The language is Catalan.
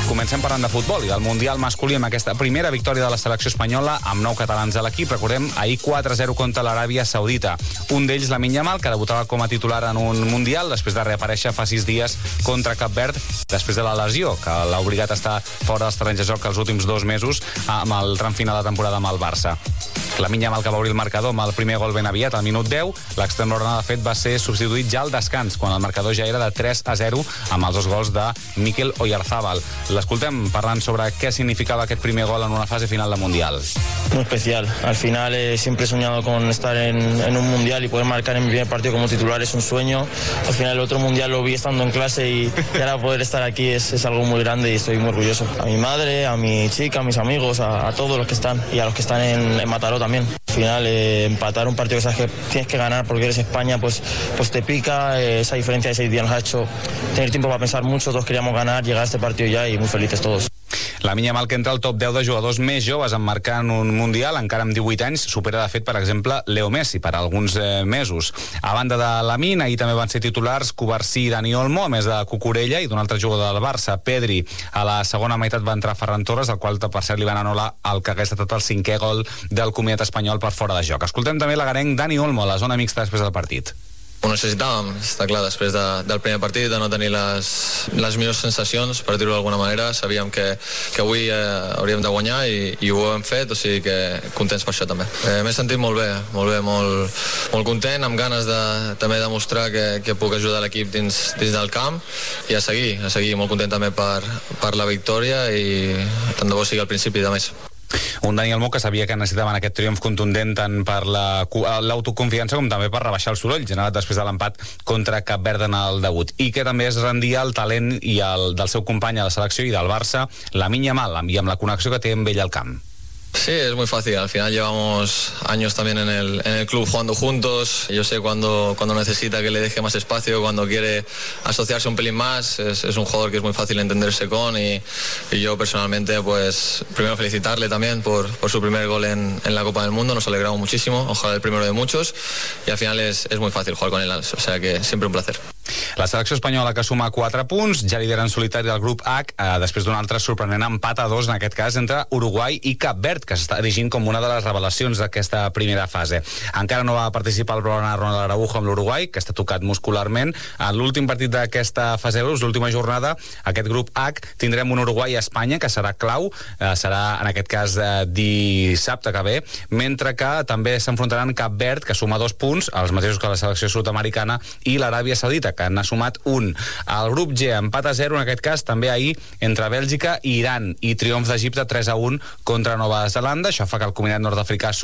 Comencem parlant de futbol i del Mundial masculí amb aquesta primera victòria de la selecció espanyola amb 9 catalans a l'equip. Recordem, ahir 4-0 contra l'Aràbia Saudita. Un d'ells, Lamine Yamal, que debutava com a titular en un Mundial després de reaparèixer fa 6 dies contra Cap Verd després de la lesió, que l'ha obligat a estar fora dels terrenys de joc els últims 2 mesos amb el tram final de temporada amb el Barça. Lamine Yamal, que va obrir el marcador amb el primer gol ben aviat, al minut 10. L'extrem Lorena, de fet, va ser substituït ja al descans, quan el marcador ja era de 3-0 amb els 2 gols de Mikel Oyarzabal. L'escoltem parlant sobre qué significaba aquel primer gol en una fase final del Mundial. Muy especial. Al final siempre he soñado con estar en un Mundial y poder marcar en mi primer partido como titular es un sueño. Al final el otro Mundial lo vi estando en clase y ahora poder estar aquí es algo muy grande y estoy muy orgulloso. A mi madre, a mi chica, a mis amigos, a todos los que están y a los que están en Mataró también. Al final empatar un partido que sabes que tienes que ganar porque eres España, pues te pica. Esa diferencia de 6 días nos ha hecho tener tiempo para pensar mucho. Todos queríamos ganar, llegar a este partido ya y muy felices todos. Lamine Yamal, que entra al top 10 de jugadors més joves en marcar en un Mundial, encara amb 18 anys, supera de fet, per exemple, Leo Messi per alguns mesos. A banda de Lamine, ahir també van ser titulars Cubarsí i Dani Olmo, a més de Cucurella i d'un altre jugador del Barça, Pedri. A la segona meitat va entrar Ferran Torres, al qual, per cert, li van anul·lar el que hagués estat el 5è gol del comiat espanyol per fora de joc. Escoltem també l'agarenc Dani Olmo a la zona mixta després del partit. Ho necessitàvem, està clar, després del primer partit, de no tenir les millors sensacions, per dir-ho d'alguna manera. Sabíem que avui hauríem de guanyar i ho hem fet, o sigui que contents per això també. M'he sentit molt bé, molt content, amb ganes de també demostrar que puc ajudar l'equip dins del camp i a seguir, molt content també per la victòria i tant de bo sigui al principi de més. Un Dani Olmo que sabia que necessitaven aquest triomf contundent tant per l'autoconfiança com també per rebaixar el soroll generat després de l'empat contra Cap Verd en el debut, i que també es rendia el talent del seu company a la selecció i del Barça, Lamine Yamal, i amb la connexió que té amb ell al camp. Sí, es muy fácil. Al final llevamos años también en el club jugando juntos. Yo sé cuando necesita que le deje más espacio, cuando quiere asociarse un pelín más. Es un jugador que es muy fácil entenderse con y yo personalmente, pues primero felicitarle también por su primer gol en la Copa del Mundo. Nos alegramos muchísimo, ojalá el primero de muchos, y al final es muy fácil jugar con él, o sea que siempre un placer. La selecció espanyola, que suma 4 punts, ja lidera en solitari el grup H, després d'un altre sorprenent empat a 2, en aquest cas, entre Uruguai i Cap Verd, que s'està erigint com una de les revelacions d'aquesta primera fase. Encara no va participar el Ronald Araujo amb l'Uruguai, que està tocat muscularment. En l'últim partit d'aquesta fase de grups, l'última jornada, aquest grup H, tindrem un Uruguai-Espanya, que serà clau, serà, en aquest cas, dissabte que ve, mentre que també s'enfrontaran Cap Verd, que suma 2 punts, els mateixos que la selecció sud-americana, i l'Aràbia Saudita, que n'ha sumat 1. El grup G, empat a 0, en aquest cas, també ahir, entre Bèlgica i Iran, i triomf d'Egipte 3-1 contra Nova Zelanda. Això fa que el combinat nord-africà